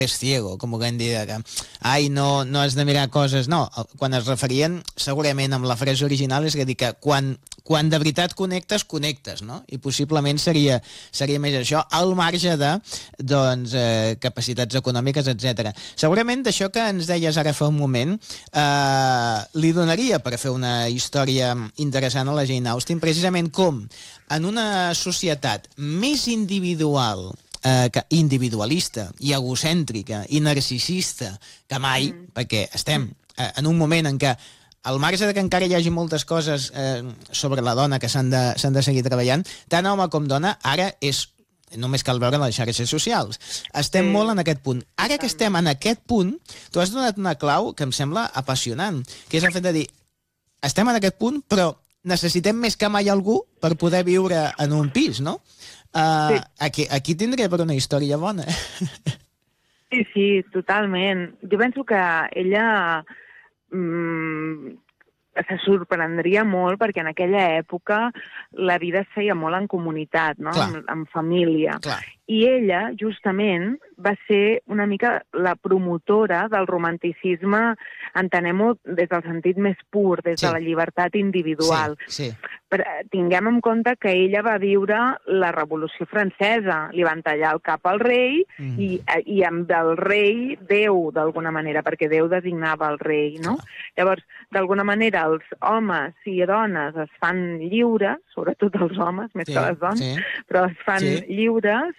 és ciego, com ho vam dir, que ai, no has de mirar coses, no, quan es referien segurament amb la frase original és a dir que quan de veritat connectes, no? I possiblement seria més això, al marge de doncs, capacitats econòmiques, etc. Segurament d'això que ens deies ara fa un moment li donaria per fer una història interessant a la Jane Austen, precisament com en una societat més individualista i egocèntrica i narcisista que mai, perquè estem en un moment en què al marge de que encara hi hagi moltes coses sobre la dona que s'han de seguir treballant, tant home com dona, ara és només cal veure les xarxes socials. Estem molt en aquest punt. Ara que estem en aquest punt, tu has donat una clau que em sembla apassionant, que és el fet de dir, estem en aquest punt, però necessitem més que mai algú per poder viure en un pis, no? Aquí tindré per una història bona. Sí, totalment. Jo penso que ella se sorprendria molt perquè en aquella època la vida es feia molt en comunitat, no? En família. Clar. I ella, justament, va ser una mica la promotora del romanticisme, entenem-ho des del sentit més pur, des de la llibertat individual. Però tinguem en compte que ella va viure la Revolució Francesa, li van tallar el cap al rei i amb el rei Déu, d'alguna manera, perquè Déu designava el rei, no? Llavors, d'alguna manera, els homes i dones es fan lliures, sobretot els homes, més que les dones, però es fan lliures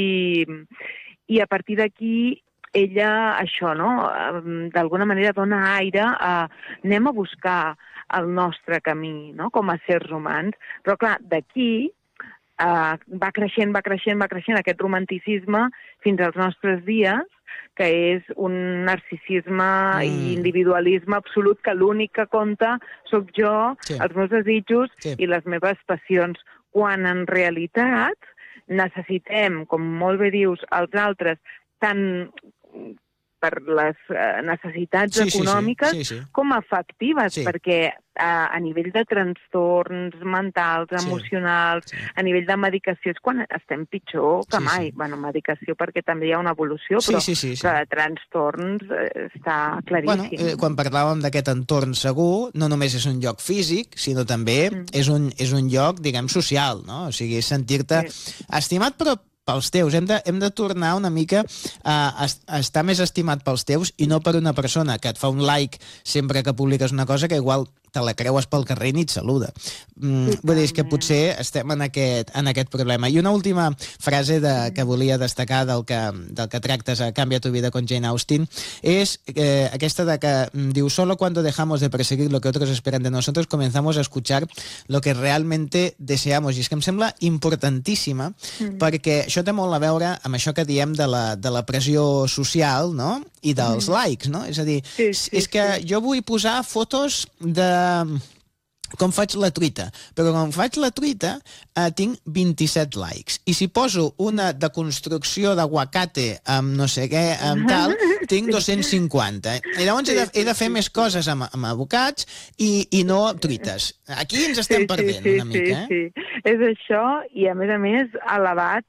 i a partir d'aquí ella, això, no? D'alguna manera dona aire a anem a buscar el nostre camí, no? Com a éssers humans. Però, clar, d'aquí va creixent aquest romanticisme fins als nostres dies, que és un narcisisme i individualisme absolut, que l'únic que compta sóc jo, els meus desitjos i les meves passions, quan en realitat necessitem, com molt bé dius, els altres, tant per les necessitats econòmiques com afectives, perquè a nivell de trastorns mentals, emocionals, a nivell de medicació, és quan estem pitjor que mai. Bueno, medicació perquè també hi ha una evolució, però que de trastorns està claríssim. Quan parlàvem d'aquest entorn segur, no només és un lloc físic, sinó també és un lloc, diguem, social, no? O sigui, sentir-te estimat, però pels teus. Hem de tornar una mica a estar més estimat pels teus i no per una persona que et fa un like sempre que publiques una cosa que igual te la creues pel carrer i ni et saluda. Vull dir, és que potser estem en aquest problema. I una última frase que volia destacar del que tractes a Cambia tu vida con Jane Austen és aquesta de que diu solo cuando dejamos de perseguir lo que otros esperan de nosotros comenzamos a escuchar lo que realmente deseamos. I és que em sembla importantíssima perquè això té molt a veure amb això que diem de la pressió social, no? I dels likes, no? És a dir, és que jo vull posar fotos de com faig la truita, però quan faig la truita tinc 27 likes, i si poso una de construcció d'aguacate amb no sé què, amb tal, tinc 250. I llavors he de fer més coses amb abocats i no truites. Aquí ens estem perdent una mica, Sí, és això, i a més elevat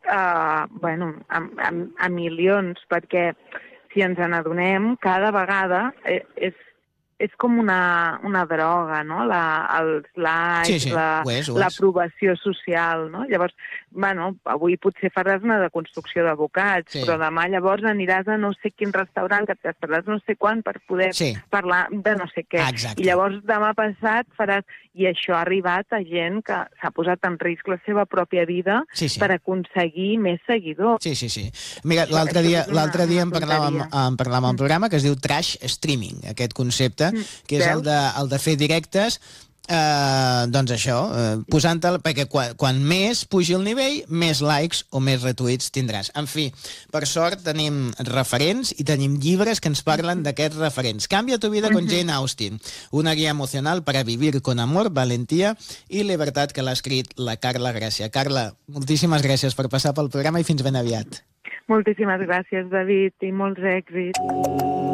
a milions, perquè si ens n'adonem, cada vegada és com una droga, no? Els likes, l'aprovació social, no? Llavors, avui potser faràs una deconstrucció d'abocats, però demà llavors aniràs a no sé quin restaurant que t'estaràs no sé quan per poder parlar de no sé què. I llavors demà passat faràs... I això ha arribat a gent que s'ha posat en risc la seva pròpia vida per aconseguir més seguidors. Sí. Mira, l'altre dia en parlàvem al programa que es diu trash streaming, aquest concepte, que és el de fer directes, doncs això, posant-te'l, perquè quan més pugi el nivell, més likes o més retuits tindràs. En fi, per sort tenim referents i tenim llibres que ens parlen d'aquests referents. Cambia tu vida con Jane Austen, una guia emocional para vivir con amor, valentía y libertad, que l'ha escrit la Carla Gràcia. Carla, moltíssimes gràcies per passar pel programa i fins ben aviat. Moltíssimes gràcies, David, i molts èxits.